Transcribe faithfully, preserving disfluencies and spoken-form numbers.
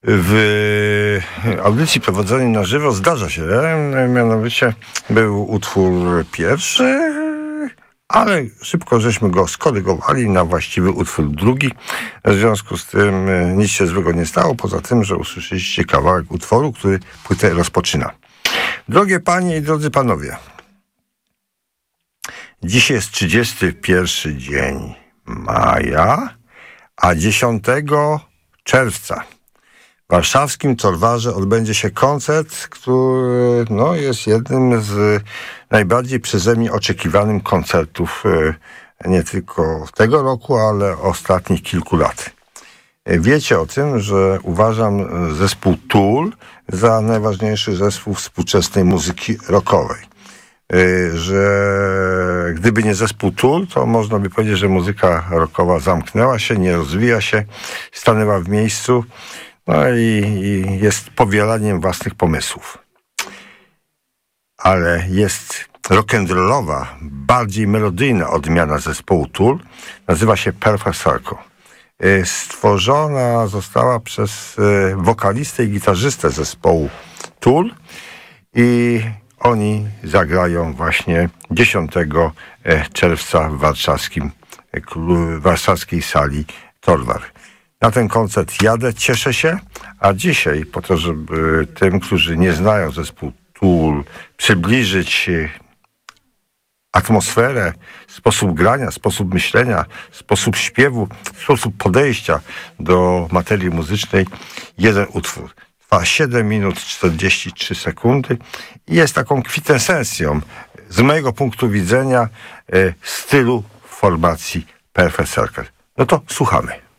W audycji prowadzonej na żywo zdarza się, mianowicie był utwór pierwszy, ale szybko żeśmy go skorygowali na właściwy utwór drugi. W związku z tym nic się złego nie stało, poza tym, że usłyszeliście kawałek utworu, który płytę rozpoczyna. Drogie panie i drodzy panowie, dzisiaj jest trzydziesty pierwszy dzień maja, a dziesiątego czerwca w warszawskim Torwarze odbędzie się koncert, który no, jest jednym z najbardziej przeze mnie oczekiwanych koncertów nie tylko tego roku, ale ostatnich kilku lat. Wiecie o tym, że uważam zespół Tool za najważniejszy zespół współczesnej muzyki rockowej. Że gdyby nie zespół Tool, to można by powiedzieć, że muzyka rockowa zamknęła się, nie rozwija się, stanęła w miejscu, no i, i jest powielaniem własnych pomysłów. Ale jest rock'n'rollowa, bardziej melodyjna odmiana zespołu Tool, nazywa się Perfect Circle. Stworzona została przez wokalistę i gitarzystę zespołu Tool i oni zagrają właśnie dziesiątego czerwca w warszawskim, warszawskiej sali Torwar. Na ten koncert jadę, cieszę się, a dzisiaj po to, żeby tym, którzy nie znają zespół Tool, przybliżyć atmosferę, sposób grania, sposób myślenia, sposób śpiewu, sposób podejścia do materii muzycznej, jeden utwór. Trwa siedem minut czterdzieści trzy sekundy i jest taką kwintesencją z mojego punktu widzenia stylu formacji Perfect Circle. No to słuchamy.